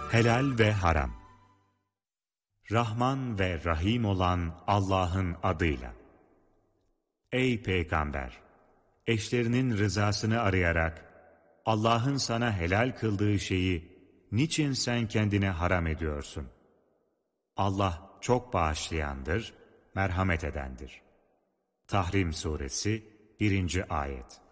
Helal ve haram. Rahman ve Rahim olan Allah'ın adıyla. Ey Peygamber! Eşlerinin rızasını arayarak Allah'ın sana helal kıldığı şeyi niçin sen kendine haram ediyorsun? Allah çok bağışlayandır, merhamet edendir. Tahrim Suresi 1. Ayet.